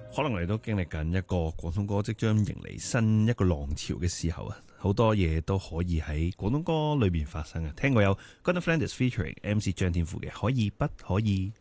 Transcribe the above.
可能我哋都經歷緊一個廣東歌即將迎嚟新一個浪潮嘅時候啊，好多嘢都可以喺廣東歌裏面發生啊。聽過有 Gordon Flanders featuring MC 張天賦嘅可以不可以？